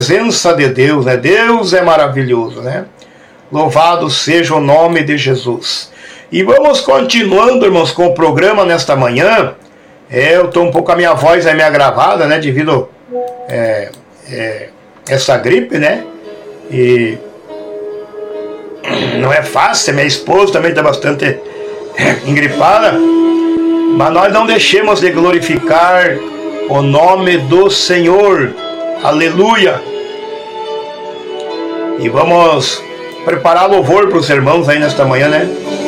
presença de Deus, né? Deus é maravilhoso, né? Louvado seja o nome de Jesus. E vamos continuando, irmãos, com o programa nesta manhã. Eu estou um pouco, a minha voz é meio agravada, né? Devido essa gripe, né? E não é fácil, minha esposa também está bastante engripada. Mas nós não deixemos de glorificar o nome do Senhor. Aleluia. E vamos preparar louvor para os irmãos aí nesta manhã, né?